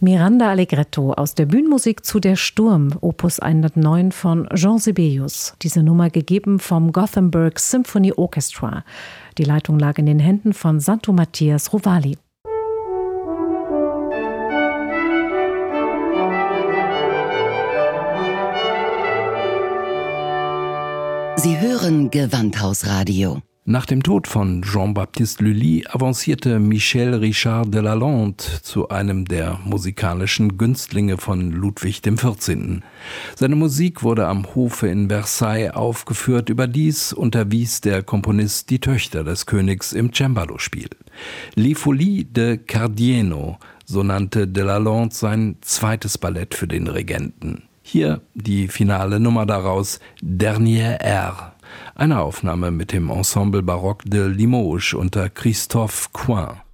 Miranda Allegretto aus der Bühnenmusik zu Der Sturm, Opus 109 von Jean Sibelius. Diese Nummer gegeben vom Gothenburg Symphony Orchestra. Die Leitung lag in den Händen von Santo Matthias Rovali. Sie hören Gewandhausradio. Nach dem Tod von Jean-Baptiste Lully avancierte Michel Richard de Lalande zu einem der musikalischen Günstlinge von Ludwig XIV. Seine Musik wurde am Hofe in Versailles aufgeführt. Überdies unterwies der Komponist die Töchter des Königs im Cembalo-Spiel. Les Folies de Cardiano, so nannte de Lalande sein zweites Ballett für den Regenten. Hier die finale Nummer daraus, Dernier Air. Eine Aufnahme mit dem Ensemble Baroque de Limoges unter Christophe Coin.